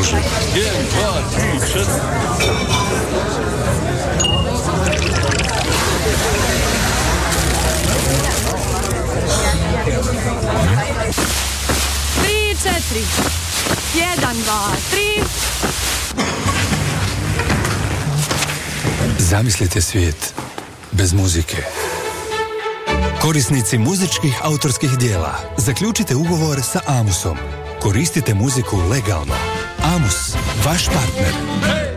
može. 1, 2, 3, 4. Tri, četiri. 1, 2, 3. Zamislite svijet bez muzike. Korisnici muzičkih autorskih dijela, zaključite ugovor sa Amusom. Koristite muziku legalno. Amus, vaš partner.